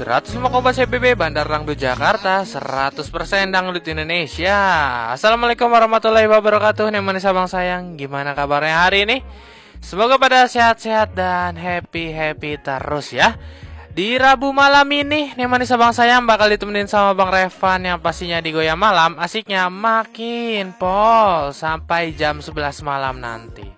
105,4 CBB Bandar Dangdut Jakarta, 100% Dangdut Indonesia. Assalamualaikum warahmatullahi wabarakatuh. Nih manis abang sayang, gimana kabarnya hari ini? Semoga pada sehat-sehat dan happy terus ya. Di Rabu malam ini, nih manis abang sayang bakal ditemenin sama Bang Revan yang pastinya di Goyang Malam. Asiknya makin pol sampai jam 11 malam nanti.